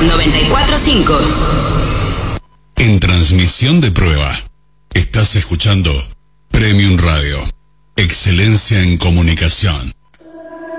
94.5. En transmisión de prueba, estás escuchando Premium Radio. Excelencia en comunicación.